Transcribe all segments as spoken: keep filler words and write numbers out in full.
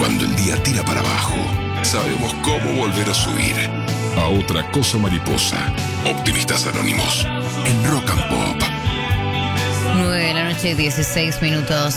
Cuando el día tira para abajo, sabemos cómo volver a subir. A otra cosa mariposa. Optimistas Anónimos. En Rock and Pop. nueve de la noche, dieciséis minutos.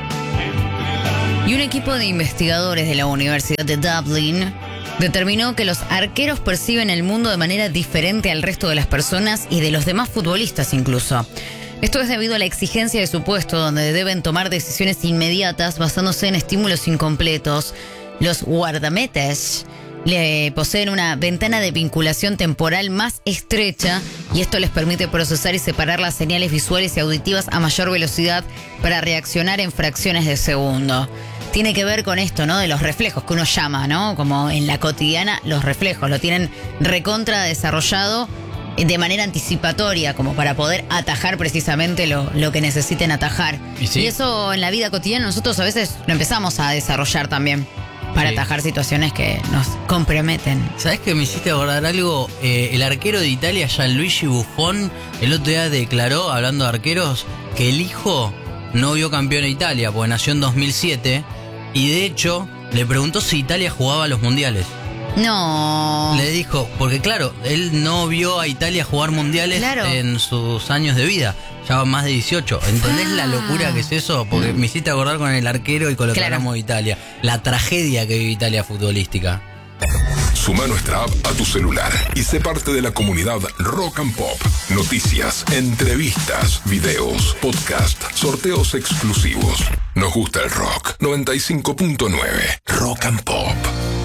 Y un equipo de investigadores de la Universidad de Dublín determinó que los arqueros perciben el mundo de manera diferente al resto de las personas y de los demás futbolistas incluso. Esto es debido a la exigencia de su puesto, donde deben tomar decisiones inmediatas basándose en estímulos incompletos. Los guardametes le poseen una ventana de vinculación temporal más estrecha y esto les permite procesar y separar las señales visuales y auditivas a mayor velocidad para reaccionar en fracciones de segundo. Tiene que ver con esto, ¿no? De los reflejos que uno llama, ¿no? Como en la cotidiana, los reflejos lo tienen recontra desarrollado de manera anticipatoria, como para poder atajar precisamente lo, lo que necesiten atajar. ¿Y sí? Y eso en la vida cotidiana nosotros a veces lo empezamos a desarrollar también para Sí. atajar situaciones que nos comprometen. ¿Sabés que me hiciste acordar algo? Eh, el arquero de Italia, Gianluigi Buffon, el otro día declaró, hablando de arqueros, que el hijo no vio campeón a Italia, porque nació en dos mil siete, y de hecho le preguntó si Italia jugaba a los mundiales. No. Le dijo, porque claro, él no vio a Italia jugar mundiales Claro. en sus años de vida. Ya van más de dieciocho. ¿Entendés Ah. la locura que es eso? Porque me hiciste acordar con el arquero y con lo que Claro. hablamos de Italia. La tragedia que vive Italia futbolística. Suma nuestra app a tu celular y sé parte de la comunidad Rock and Pop. Noticias, entrevistas, videos, podcast, sorteos exclusivos. Nos gusta el rock. noventa y cinco punto nueve Rock and Pop.